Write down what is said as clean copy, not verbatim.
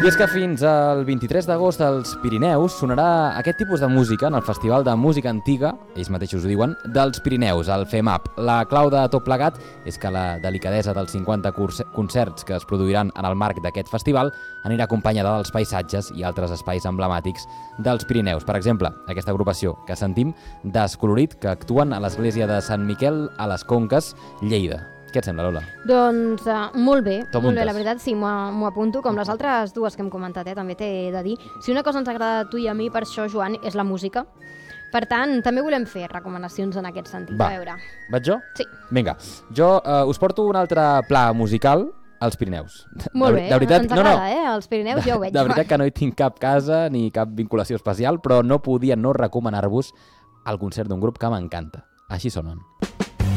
I és que fins al 23 d'agost als Pirineus sonarà aquest tipus de música en el Festival de Música Antiga, ells mateixos ho diuen, dels Pirineus, el FEMAP. La clau de tot plegat és que la delicadesa dels 50 concerts que es produiran en el marc d'aquest festival anirà acompanyada dels paisatges i altres espais emblemàtics dels Pirineus. Per exemple, aquesta agrupació que sentim, Descolorit, que actuen a l'església de Sant Miquel a les Conques, Lleida. Què et sembla, Lola? Doncs molt bé, T'apuntes? la veritat sí, m'ho apunto, com les altres dues que hem comentat, també t'he de dir. Si una cosa ens agrada a tu i a mi, per això, Joan, és la música. Per tant, també volem fer recomanacions en aquest sentit. Va. A veure. Vaig jo? Sí. Vinga, jo us porto un altre pla musical als Pirineus. Molt bé, de veritat, ens agrada, Els Pirineus ja ho veig. De veritat que no hi tinc cap casa ni cap vinculació especial, però no podia no recomanar-vos el concert d'un grup que m'encanta. Així sonen.